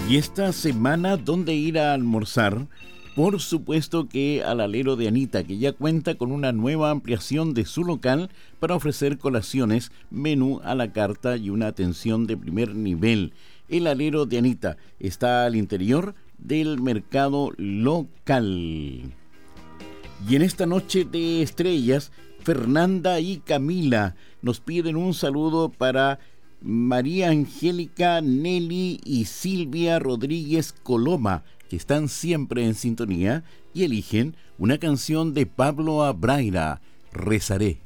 Y esta semana, ¿dónde ir a almorzar? Por supuesto que al alero de Anita, que ya cuenta con una nueva ampliación de su local para ofrecer colaciones, menú a la carta y una atención de primer nivel. El alero de Anita está al interior del mercado local. Y en esta noche de estrellas, Fernanda y Camila nos piden un saludo para María Angélica, Nelly y Silvia Rodríguez Coloma, que están siempre en sintonía y eligen una canción de Pablo Abraira, Rezaré.